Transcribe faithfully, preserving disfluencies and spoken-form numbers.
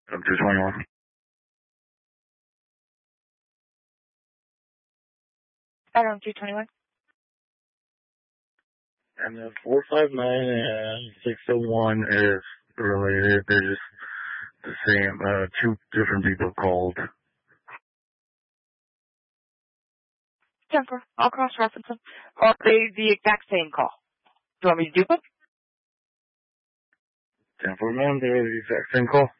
Up to twenty-one. Adam two twenty-one. And the four five nine and six oh one is related. They're just the same. Uh, two different people called. Jennifer, I'll cross-reference them. Or they the exact same call. Do you want me to do it? ten four one, they're the exact same call.